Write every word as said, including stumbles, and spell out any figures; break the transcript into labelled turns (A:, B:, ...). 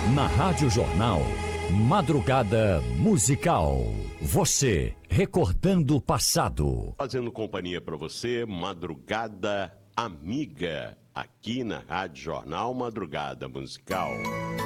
A: Na Rádio Jornal, Madrugada Musical. Você recordando o passado.
B: Fazendo companhia para você, Madrugada Amiga, aqui na Rádio Jornal Madrugada Musical.